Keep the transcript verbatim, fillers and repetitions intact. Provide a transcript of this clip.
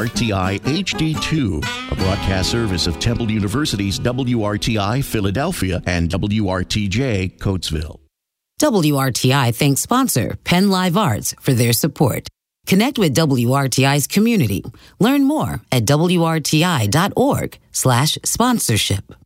R T I H D two, a broadcast service of Temple University's W R T I Philadelphia and W R T J Coatesville. W R T I thanks sponsor Penn Live Arts for their support. Connect with W R T I's community. Learn more at W R T I dot org slash sponsorship.